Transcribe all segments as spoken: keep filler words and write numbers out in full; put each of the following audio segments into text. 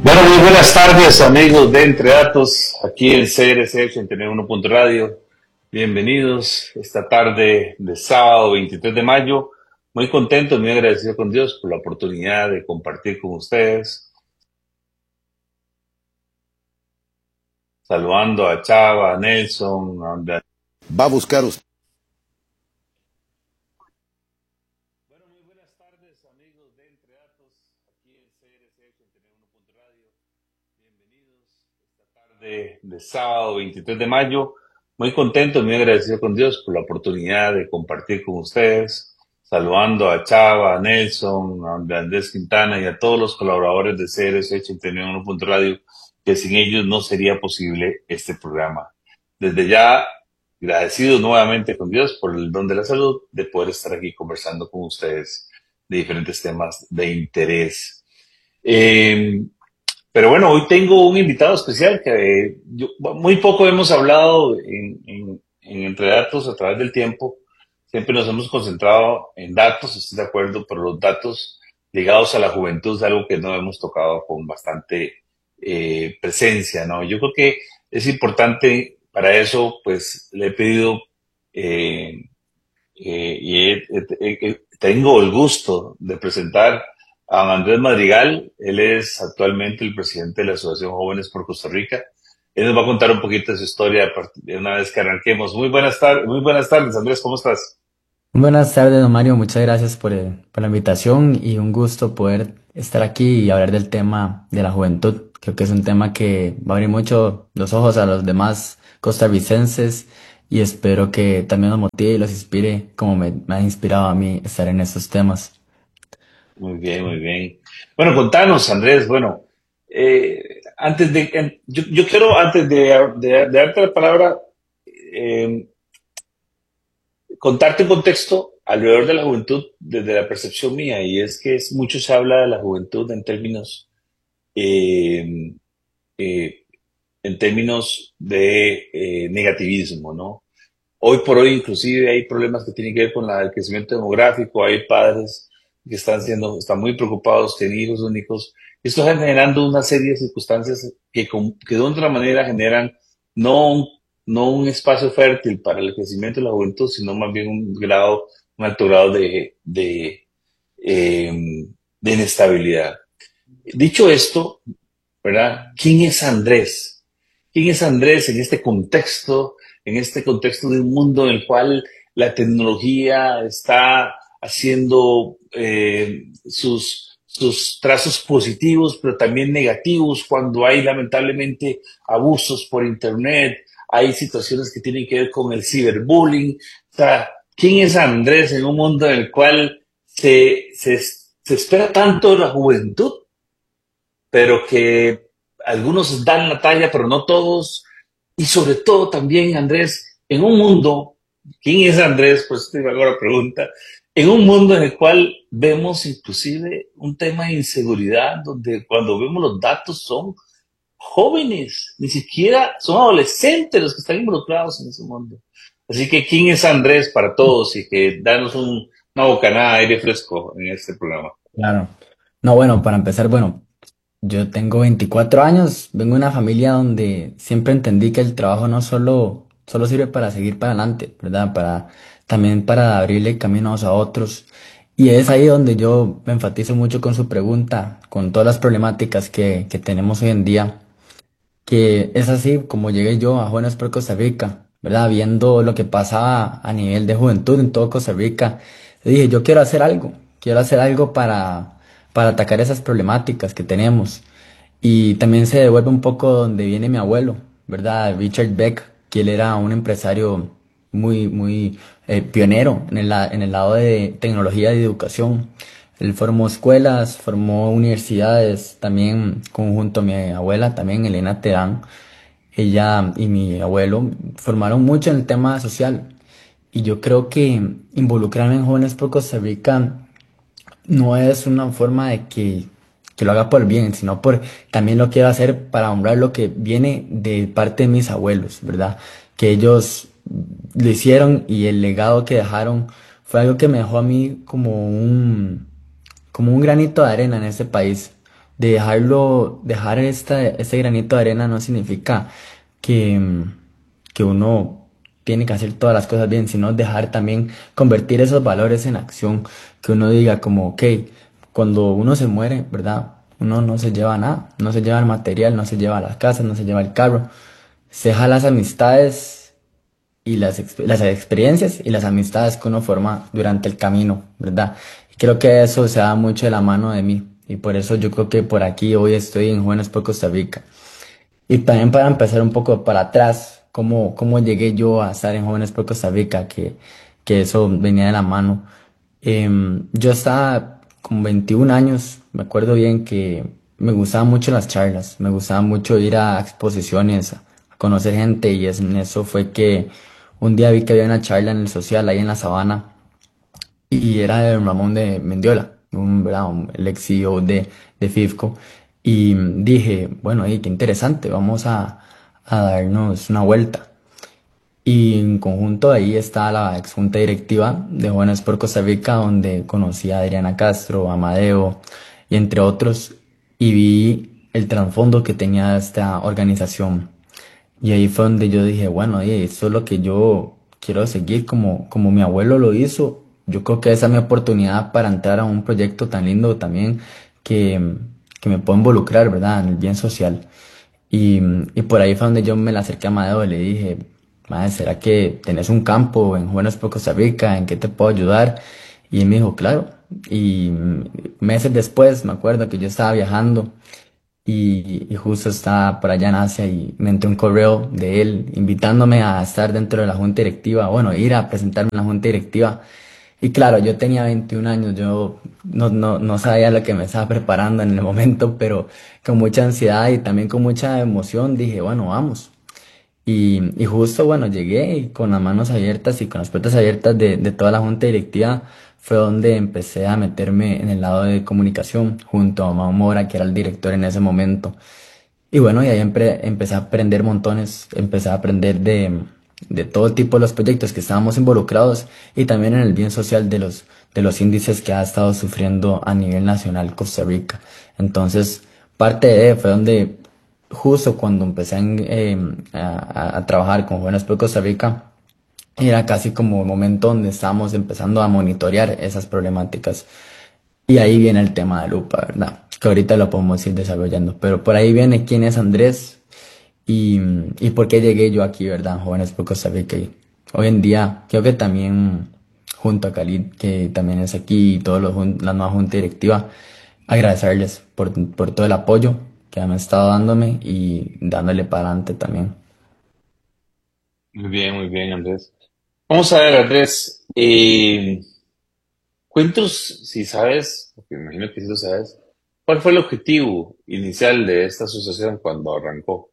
Bueno, muy buenas tardes, amigos de Entre Datos, aquí en C R C ochenta y uno punto radio. Bienvenidos esta tarde de sábado veintitrés de mayo. Muy contento, muy agradecido con Dios por la oportunidad de compartir con ustedes. Saludando a Chava, a Nelson, a Andrea. Va a buscar usted. Bueno, muy buenas tardes, amigos de Entre Datos, aquí en C R C ochenta y uno punto radio. Bienvenidos esta tarde de sábado veintitrés de mayo. Muy contento, muy agradecido con Dios por la oportunidad de compartir con ustedes. Saludando a Chava, a Nelson, a Andrés Quintana y a todos los colaboradores de C R C ochenta y uno punto radio, que sin ellos no sería posible este programa. Desde ya, agradecido nuevamente con Dios por el don de la salud, de poder estar aquí conversando con ustedes de diferentes temas de interés. Eh, pero bueno, hoy tengo un invitado especial que eh, yo, muy poco hemos hablado en, en, en Entre Datos a través del tiempo. Siempre nos hemos concentrado en datos, estoy de acuerdo, pero los datos ligados a la juventud es algo que no hemos tocado con bastante eh, presencia, ¿no? Yo creo que es importante, para eso, pues le he pedido eh, eh, y he- he- he- tengo el gusto de presentar a Andrés Madrigal. Él es actualmente el presidente de la Asociación Jóvenes por Costa Rica. Él nos va a contar un poquito de su historia a partir de una vez que arranquemos. Muy buenas tardes, muy buenas tardes, Andrés, ¿cómo estás? Buenas tardes, don Mario. Muchas gracias por, eh, por la invitación y un gusto poder estar aquí y hablar del tema de la juventud. Creo que es un tema que va a abrir mucho los ojos a los demás costarricenses y espero que también los motive y los inspire como me, me ha inspirado a mí estar en estos temas. Muy bien, muy bien. Bueno, contanos, Andrés, bueno, eh, antes de, en- yo, yo quiero, antes de, de- de darte la palabra, eh, contarte un contexto alrededor de la juventud desde la percepción mía, y es que es, mucho se habla de la juventud en términos, eh, eh, en términos de eh, negativismo, ¿no? Hoy por hoy inclusive hay problemas que tienen que ver con la- el crecimiento demográfico, hay padres que están siendo, están muy preocupados, tienen hijos únicos. Esto está generando una serie de circunstancias que, con- que de otra manera generan no, un- no un espacio fértil para el crecimiento de la juventud, sino más bien un grado, un alto grado de, de, eh, de inestabilidad. Dicho esto, ¿verdad? ¿Quién es Andrés? ¿Quién es Andrés en este contexto, en este contexto de un mundo en el cual la tecnología está haciendo eh, sus, sus trazos positivos, pero también negativos, cuando hay lamentablemente abusos por Internet, hay situaciones que tienen que ver con el ciberbullying? O sea, ¿quién es Andrés en un mundo en el cual se, se, se espera tanto de la juventud, pero que algunos dan la talla, pero no todos? Y sobre todo también, Andrés, en un mundo, ¿quién es Andrés? Pues te hago la pregunta, en un mundo en el cual vemos inclusive un tema de inseguridad, donde cuando vemos los datos son jóvenes, ni siquiera son adolescentes los que están involucrados en ese mundo. Así que, ¿quién es Andrés para todos? Y que danos un, una bocanada de aire fresco en este programa. Claro. No, bueno, para empezar, bueno, yo tengo veinticuatro años, vengo de una familia donde siempre entendí que el trabajo no solo, solo sirve para seguir para adelante, ¿verdad? Para, también para abrirle caminos a otros. Y es ahí donde yo me enfatizo mucho con su pregunta, con todas las problemáticas que, que tenemos hoy en día, que es así como llegué yo a Jóvenes por Costa Rica, ¿verdad? Viendo lo que pasaba a nivel de juventud en todo Costa Rica, dije, yo quiero hacer algo, quiero hacer algo para, para atacar esas problemáticas que tenemos. Y también se devuelve un poco donde viene mi abuelo, ¿verdad? Richard Beck, que él era un empresario muy, muy eh, pionero en el, la- en el lado de tecnología y educación. Él formó escuelas, formó universidades, también conjunto a mi abuela, también Elena Terán. Ella y mi abuelo formaron mucho en el tema social. Y yo creo que involucrarme en Jóvenes por Costa Rica no es una forma de que, que lo haga por bien, sino por también lo quiero hacer para honrar lo que viene de parte de mis abuelos, ¿verdad? Que ellos lo hicieron y el legado que dejaron fue algo que me dejó a mí como un, como un granito de arena en este país, de dejarlo, dejar esta, este granito de arena no significa que, mm, que uno tiene que hacer todas las cosas bien, sino dejar también convertir esos valores en acción, que uno diga como, ok, cuando uno se muere, ¿verdad? Uno no se lleva nada, no se lleva el material, no se lleva las casas, no se lleva el carro, se deja las amistades y las, exp- las experiencias y las amistades que uno forma durante el camino, ¿verdad? Y creo que eso se da mucho de la mano de mí y por eso yo creo que por aquí hoy estoy en Jóvenes por Costa Rica. Y también para empezar un poco para atrás, cómo, cómo llegué yo a estar en Jóvenes por Costa Rica, que, que eso venía de la mano. Em, yo estaba con veintiún años, me acuerdo bien que me gustaban mucho las charlas, me gustaba mucho ir a exposiciones, a conocer gente y es- en eso fue que un día vi que había una charla en el social ahí en la Sabana y era de Ramón de Mendiola, un, ¿verdad? un- el ex C E O de, de FIFCO. Y dije, bueno, y qué interesante, vamos a, a darnos una vuelta. Y en conjunto ahí está la ex junta directiva de Jóvenes por Costa Rica, donde conocí a Adriana Castro, a Amadeo y entre otros, y vi el trasfondo que tenía esta organización. Y ahí fue donde yo dije, bueno, oye, esto es lo que yo quiero seguir como, como mi abuelo lo hizo. Yo creo que esa es mi oportunidad para entrar a un proyecto tan lindo también que, que me puedo involucrar, ¿verdad? En el bien social. Y, y por ahí fue donde yo me la acerqué a Madeo y le dije, madre, ¿será que tenés un campo en Jóvenes por Costa Rica? ¿En qué te puedo ayudar? Y él me dijo, claro. Y meses después, me acuerdo que yo estaba viajando y, y justo estaba por allá en Asia y me entró un correo de él invitándome a estar dentro de la junta directiva, bueno, ir a presentarme en la junta directiva. Y claro, yo tenía veintiún años, yo no, no, no sabía lo que me estaba preparando en el momento, pero con mucha ansiedad y también con mucha emoción dije, bueno, vamos. Y, y justo, bueno, llegué y con las manos abiertas y con las puertas abiertas de, de toda la junta directiva fue donde empecé a meterme en el lado de comunicación junto a Mao Mora, que era el director en ese momento. Y bueno, y ahí empre- empecé a aprender montones, empecé a aprender de, de todo tipo de los proyectos que estábamos involucrados y también en el bien social de los, de los índices que ha estado sufriendo a nivel nacional Costa Rica. Entonces, parte de fue donde justo cuando empecé en, eh, a, a- a trabajar con Jóvenes por Costa Rica, era casi como el momento donde estábamos empezando a monitorear esas problemáticas. Y ahí viene el tema de Lupa, ¿verdad? Que ahorita lo podemos ir desarrollando. Pero por ahí viene quién es Andrés y, y por qué llegué yo aquí, ¿verdad? Jóvenes por Costa Rica. Y hoy en día creo que también junto a Khalid, que también es aquí, y todos los, jun- la nueva junta directiva, agradecerles por, por todo el apoyo que han estado dándome y dándole para adelante también. Muy bien, muy bien, Andrés. Vamos a ver, Andrés. Eh, cuéntanos si sabes, porque me imagino que sí lo sabes, ¿cuál fue el objetivo inicial de esta asociación cuando arrancó?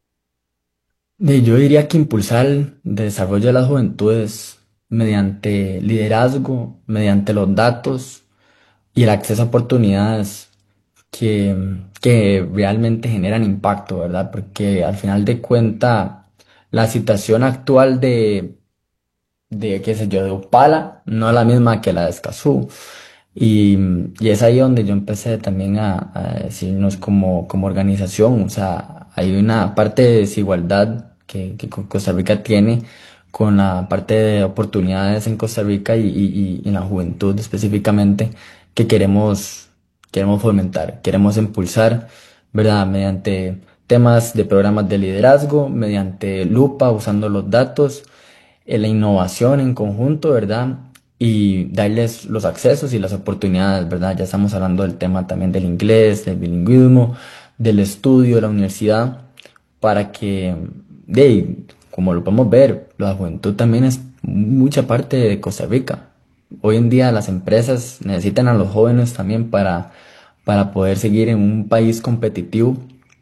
Y yo diría que impulsar el desarrollo de las juventudes mediante liderazgo, mediante los datos y el acceso a oportunidades que, que realmente generan impacto, ¿verdad? Porque al final de cuenta, la situación actual de, de qué sé yo, de Opala no es la misma que la de Escazú. Y, y es ahí donde yo empecé también a, a decirnos como, como organización, o sea, hay una parte de desigualdad que, que Co- Costa Rica tiene con la parte de oportunidades en Costa Rica y, y, y en la juventud específicamente que queremos, queremos fomentar, queremos impulsar, ¿verdad? Mediante temas de programas de liderazgo, mediante lupa, usando los datos eh, la innovación en conjunto, ¿verdad? Y darles los accesos y las oportunidades, ¿verdad? Ya estamos hablando del tema también del inglés, del bilingüismo, del estudio, de la universidad, para que, de, ahí, como lo podemos ver, la juventud también es mucha parte de Costa Rica. Hoy en día las empresas necesitan a los jóvenes también para, para poder seguir en un país competitivo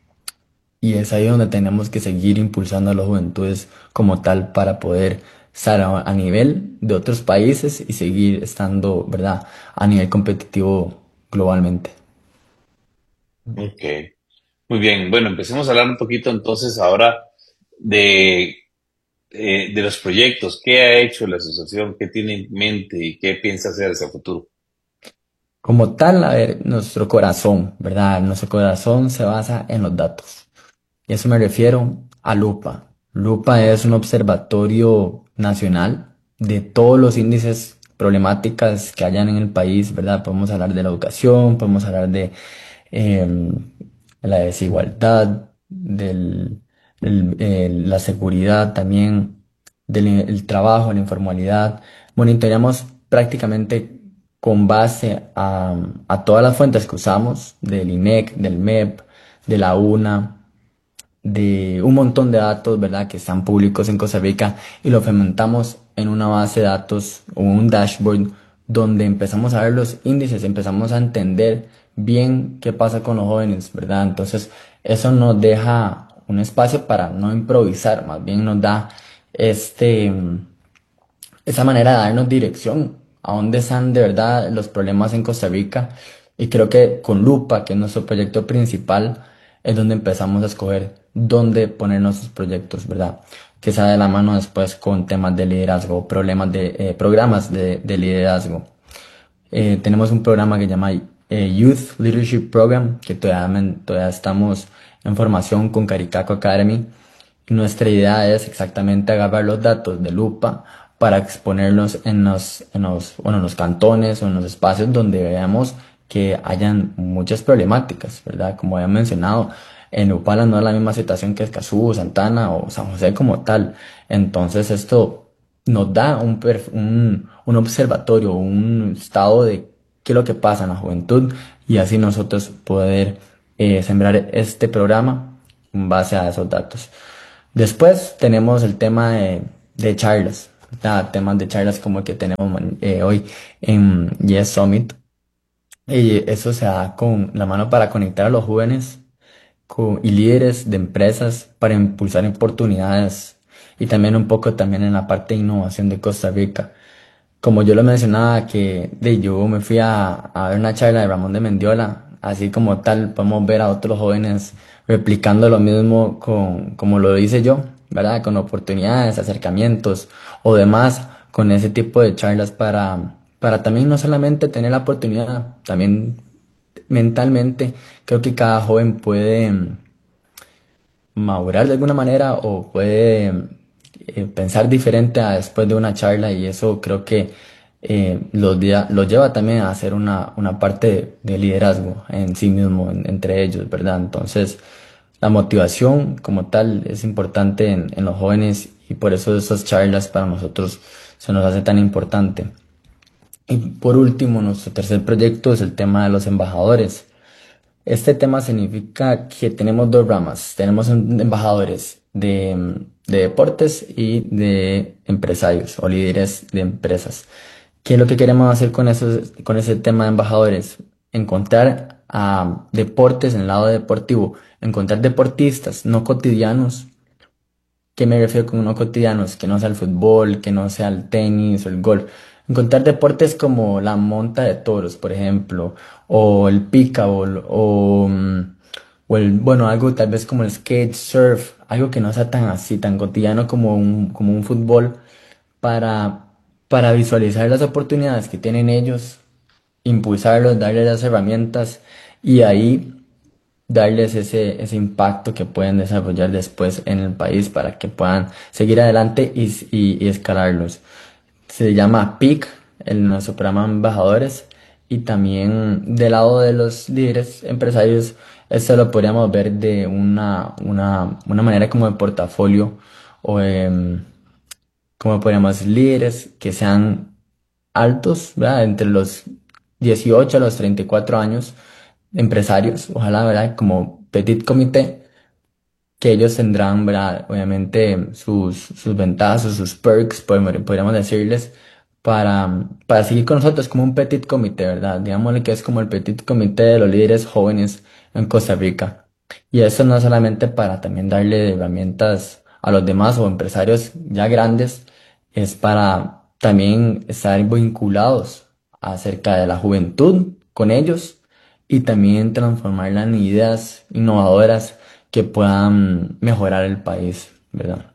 y es ahí donde tenemos que seguir impulsando a las juventudes como tal para poder estar a, a nivel de otros países y seguir estando, ¿verdad?, a nivel competitivo globalmente. Ok, muy bien. Bueno, empecemos a hablar un poquito entonces ahora de, eh, de los proyectos. ¿Qué ha hecho la asociación? ¿Qué tiene en mente y qué piensa hacer hacia el futuro? Como tal, a ver, nuestro corazón, ¿verdad? Nuestro corazón se basa en los datos. Y eso me refiero a Lupa. Lupa es un observatorio nacional de todos los índices problemáticas que hayan en el país, ¿verdad? Podemos hablar de la educación, podemos hablar de em, la desigualdad, del, el- el- la seguridad también, del el trabajo, la informalidad. Monitoreamos prácticamente con base a, a todas las fuentes que usamos, del INEC, del MEP, de la UNA, de un montón de datos, ¿verdad? Que están públicos en Costa Rica y lo fermentamos en una base de datos o un dashboard donde empezamos a ver los índices, empezamos a entender bien qué pasa con los jóvenes, ¿verdad? Entonces, eso nos deja un espacio para no improvisar, más bien nos da este esa manera de darnos dirección a dónde están de verdad los problemas en Costa Rica. Y creo que con Lupa, que es nuestro proyecto principal, es donde empezamos a escoger dónde poner nuestros proyectos, ¿verdad? Que sea de la mano después con temas de liderazgo, problemas de, eh, programas de, de liderazgo. Eh, tenemos un programa que se llama eh, Youth Leadership Program, que todavía, men- todavía estamos en formación con Caricaco Academy. Y nuestra idea es exactamente agarrar los datos de Lupa para exponerlos en los, en los, bueno, en los cantones o en los espacios donde veamos que hayan muchas problemáticas, ¿verdad? Como había mencionado, en Upala no es la misma situación que Escazú, Santana o San José como tal. Entonces esto nos da un, perf- un, un observatorio, un estado de qué es lo que pasa en la juventud y así nosotros poder eh, sembrar este programa en base a esos datos. Después tenemos el tema de, de charlas, ¿verdad? Temas de charlas como el que tenemos man- eh, hoy en Yes Summit. Y eso se da con la mano para conectar a los jóvenes co- y líderes de empresas para impulsar oportunidades y también un poco también en la parte de innovación de Costa Rica. Como yo lo mencionaba, que de yo me fui a, a ver una charla de Ramón de Mendiola, así como tal, podemos ver a otros jóvenes replicando lo mismo con, como lo hice yo, ¿verdad? Con oportunidades, acercamientos o demás, con ese tipo de charlas para, para también no solamente tener la oportunidad, también mentalmente, creo que cada joven puede madurar de alguna manera o puede eh, pensar diferente a después de una charla y eso creo que eh, los, dia- los lleva también a hacer una, una parte de, de liderazgo en sí mismo, en- entre ellos, ¿verdad? Entonces, la motivación como tal es importante en, en los jóvenes y por eso esas charlas para nosotros se nos hace tan importante. Y por último, nuestro tercer proyecto es el tema de los embajadores. Este tema significa que tenemos dos ramas. Tenemos em- embajadores de, mm, de deportes y de empresarios o líderes de empresas. ¿Qué es lo que queremos hacer con esos, con ese tema de embajadores? Encontrar a deportes en el lado deportivo, encontrar deportistas no cotidianos. ¿Qué me refiero con no cotidianos? Que no sea el fútbol, que no sea el tenis o el golf. Encontrar deportes como la monta de toros, por ejemplo, o el pickleball, o, mm, o el, bueno, algo tal vez como el skate, surf, algo que no sea tan así, tan cotidiano como un, como un fútbol, para, para visualizar las oportunidades que tienen ellos, impulsarlos, darles las herramientas y ahí darles ese, ese impacto que pueden desarrollar después en el país para que puedan seguir adelante y, y, y escalarlos. Se llama P I C, el, nuestro programa de embajadores, y también del lado de los líderes empresarios, esto lo podríamos ver de una, una, una manera como de portafolio o em, como podríamos líderes que sean altos, ¿verdad? Entre los dieciocho a los treinta y cuatro años, empresarios, ojalá, ¿verdad? Como petit comité, que ellos tendrán, ¿verdad? Obviamente sus, sus ventajas o sus perks, podemos- podríamos decirles, para, para seguir con nosotros como un petit comité, ¿verdad? Digámosle que es como el petit comité de los líderes jóvenes en Costa Rica. Y eso no solamente para también darle herramientas a los demás o empresarios ya grandes, es para también estar vinculados acerca de la juventud con ellos y también transformarla en ideas innovadoras que puedan mejorar el país, ¿verdad?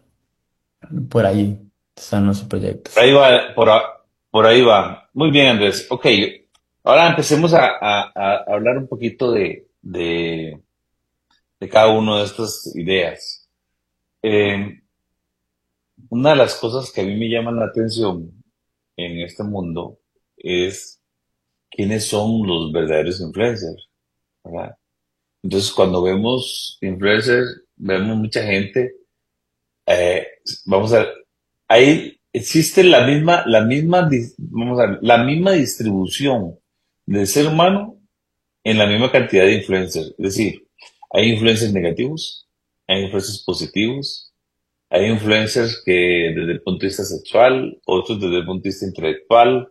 Por ahí están nuestros Por proyectos. ahí va, por, a- por ahí va. Muy bien, Andrés. Ok, Ahora empecemos a, a- a hablar un poquito de, de, de cada una de estas ideas. Eh, una de las cosas que a mí me llaman la atención en este mundo es quiénes son los verdaderos influencers, ¿verdad? Entonces, cuando vemos influencers, vemos mucha gente, eh, vamos a ver, ahí existe la misma, la misma, dis- vamos a ver, la misma distribución del ser humano en la misma cantidad de influencers. Es decir, hay influencers negativos, hay influencers positivos, hay influencers que desde el punto de vista sexual, otros desde el punto de vista intelectual,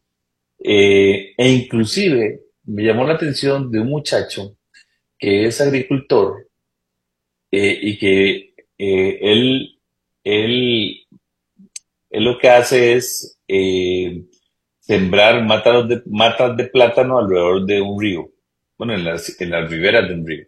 eh, e inclusive me llamó la atención de un muchacho que es agricultor eh, y que eh, él, él, él lo que hace es eh, sembrar matas de, matas de plátano alrededor de un río, bueno, en las, en las riberas de un río.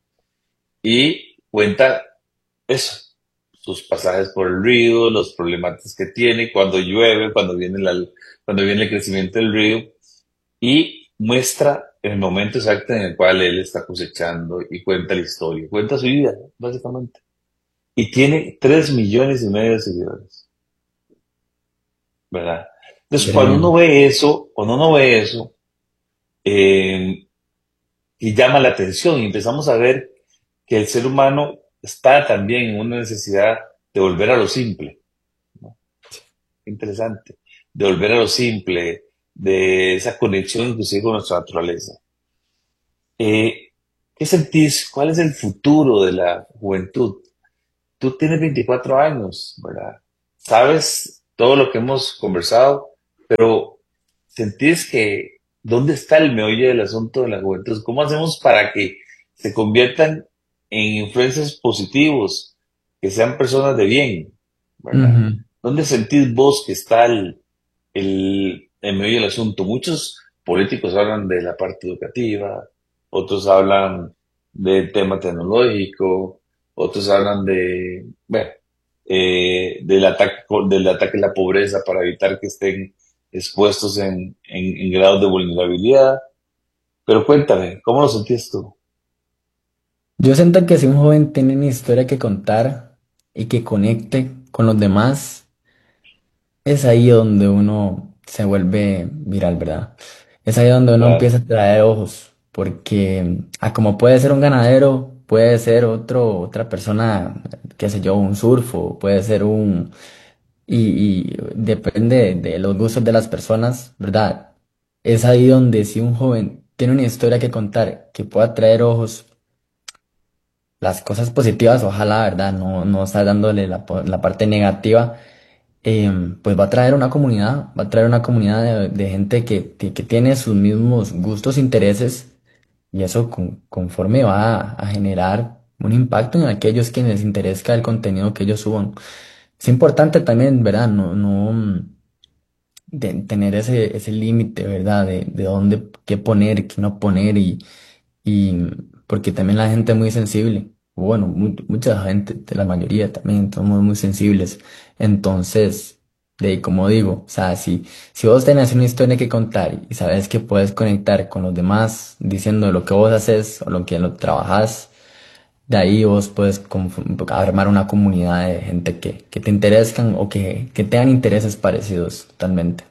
Y cuenta eso, sus pasajes por el río, los problemas que tiene, cuando llueve, cuando viene, la, cuando viene el crecimiento del río, y muestra el momento exacto en el cual él está cosechando y cuenta la historia, cuenta su vida, básicamente. Y tiene tres millones y medio de seguidores, ¿verdad? Entonces, cuando uno Gremio. ve eso, cuando uno ve eso, eh, y llama la atención y empezamos a ver que el ser humano está también en una necesidad de volver a lo simple, ¿no? Interesante, de volver a lo simple, de esa conexión inclusive con nuestra naturaleza. Eh, ¿Qué sentís? ¿Cuál es el futuro de la juventud? Tú tienes veinticuatro años, ¿verdad? Sabes todo lo que hemos conversado, pero ¿sentís que dónde está el meollo del asunto de la juventud? ¿Cómo hacemos para que se conviertan en influencers positivos, que sean personas de bien, ¿verdad? Ujú. ¿Dónde sentís vos que está el, el, el meollo del asunto? Muchos políticos hablan de la parte educativa, otros hablan del tema tecnológico, otros hablan de, bueno, eh, del ataque, del ataque a la pobreza para evitar que estén expuestos en, en, en grados de vulnerabilidad. Pero cuéntame, ¿cómo lo sentís tú? Yo siento que si un joven tiene una historia que contar y que conecte con los demás, es ahí donde uno se vuelve viral, ¿verdad? Es ahí donde uno empieza Claro, a traer ojos, porque a como puede ser un ganadero, puede ser otro, otra persona, qué sé yo, un surfo, puede ser un... Y, y depende de los gustos de las personas, ¿verdad? Es ahí donde si un joven tiene una historia que contar, que pueda traer ojos, las cosas positivas, ojalá, ¿verdad? No, no está dándole la, po- la parte negativa, em, pues va a traer una comunidad, va a traer una comunidad de, de gente que, que, que tiene sus mismos gustos, intereses, y eso con- conforme va a, a generar un impacto en aquellos quienes les interesa el contenido que ellos suban. Es importante también, ¿verdad? No, no mm, de tener ese, ese límite, ¿verdad? De, de dónde, qué poner, qué no poner, y, y porque también la gente es muy sensible. Bueno, mu- mucha gente, de la mayoría también somos muy sensibles. Entonces, de como digo, o sea, si, si vos tenés una historia que contar y sabes que puedes conectar con los demás diciendo lo que vos haces o lo que lo trabajas, de ahí vos puedes conf- armar una comunidad de gente que, que te interesan o que, que tengan intereses parecidos totalmente.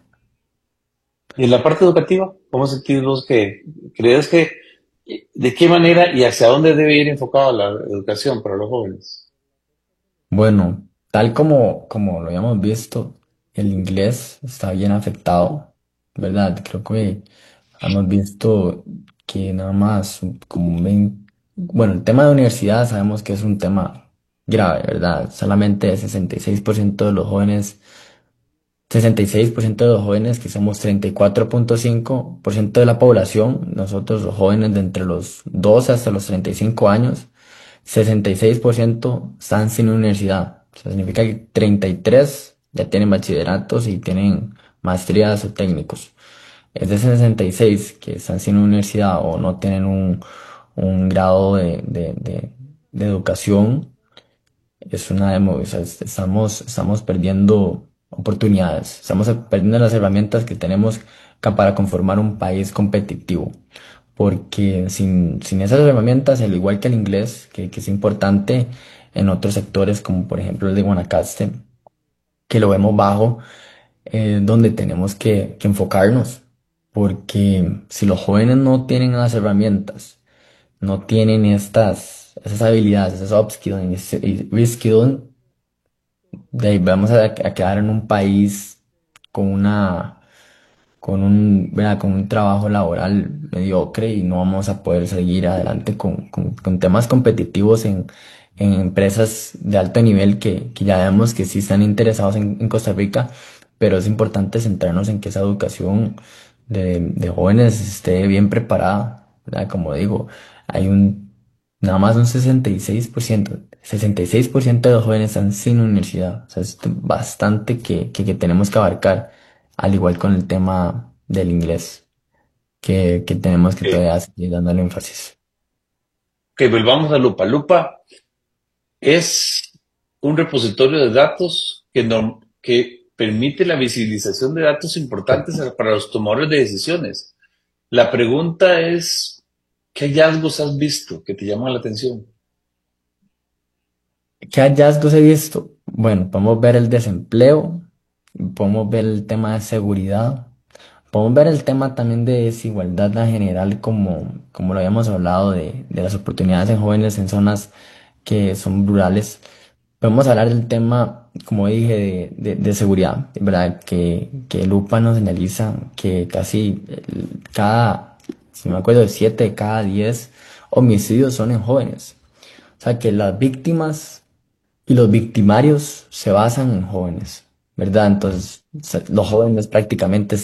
y en la parte educativa, ¿cómo sentís vos que crees que de qué manera y hacia dónde debe ir enfocada la educación para los jóvenes? Bueno, tal como, como lo habíamos visto, el inglés está bien afectado, ¿verdad? Creo que hemos visto que nada más como un veinte, bueno, el tema de universidad sabemos que es un tema grave, ¿verdad? Solamente el sesenta y seis por ciento de los jóvenes, sesenta y seis por ciento de los jóvenes, que somos treinta y cuatro punto cinco por ciento de la población, nosotros los jóvenes de entre los doce hasta los treinta y cinco años, sesenta y seis por ciento están sin universidad. O sea, significa que treinta y tres ya tienen bachilleratos y tienen maestrías o técnicos. Es de sesenta y seis que están sin universidad o no tienen un, un grado de, de, de, de educación. Es una demo, o sea, es- estamos, estamos perdiendo oportunidades, estamos perdiendo las herramientas que tenemos ca- para conformar un país competitivo. Porque sin, sin esas herramientas, al igual que el inglés, que, que es importante en otros sectores, como por ejemplo el de Guanacaste, que lo vemos bajo, eh, donde tenemos que, que enfocarnos. Porque si los jóvenes no tienen las herramientas, no tienen estas, esas habilidades, esos upskilling y reskilling, de ahí vamos a, a quedar en un país con una, con un, ¿verdad? Con un trabajo laboral mediocre y no vamos a poder seguir adelante con, con- con temas competitivos en, en empresas de alto nivel que, que ya vemos que sí están interesados en, en Costa Rica, pero es importante centrarnos en que esa educación de, de jóvenes esté bien preparada, ¿verdad? Como digo, hay un, nada más un sesenta y seis por ciento, sesenta y seis por ciento de los jóvenes están sin universidad, o sea, es bastante que, que que tenemos que abarcar al igual con el tema del inglés, que, que tenemos que Ok, todavía seguir dándole énfasis. ok, volvamos a Lupa. Lupa es un repositorio de datos que, norm- que permite la visibilización de datos importantes para los tomadores de decisiones. La pregunta es, ¿qué hallazgos has visto que te llaman la atención? ¿Qué hallazgos he visto? Bueno, podemos ver el desempleo, podemos ver el tema de seguridad, podemos ver el tema también de desigualdad en general, como, como lo habíamos hablado, de, de las oportunidades en jóvenes en zonas que son rurales. Podemos hablar del tema, como dije, de, de, de seguridad, ¿verdad? Que, que Lupa nos señaliza que casi el- cada, si me acuerdo, de siete de cada diez homicidios son en jóvenes. O sea, que las víctimas y los victimarios se basan en jóvenes, ¿verdad? Entonces, se- los jóvenes prácticamente